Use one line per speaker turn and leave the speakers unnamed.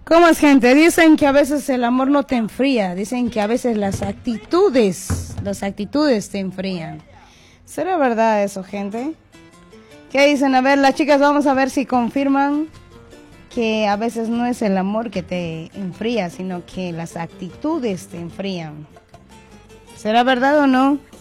¿Cómo es, gente? Dicen que a veces el amor no te enfría, dicen que a veces las actitudes te enfrían. ¿Será verdad eso, gente? ¿Qué dicen? A ver, las chicas, vamos a ver si confirman que a veces no es el amor que te enfría, sino que las actitudes te enfrían. ¿Será verdad o no?